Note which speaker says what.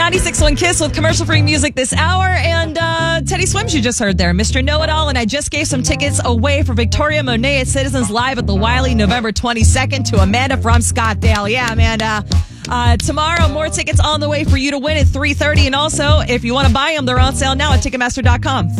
Speaker 1: 96.1 Kiss with commercial-free music this hour. And Teddy Swims you just heard there. Mr. Know-It-All. And I just gave some tickets away for Victoria Monet at Citizens Live at the Wiley November 22nd to Amanda from Scottsdale. Yeah, Amanda. Tomorrow, more tickets on the way for you to win at 3:30. And also, if you want to buy them, they're on sale now at Ticketmaster.com.